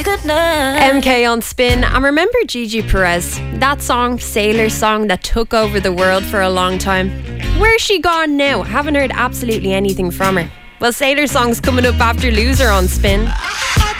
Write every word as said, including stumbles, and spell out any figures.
M K on Spin. And remember Gigi Perez, that song, Sailor song that took over the world for a long time? Where's she gone now? Haven't heard absolutely anything from her. Well, Sailor song's coming up after Loser on Spin.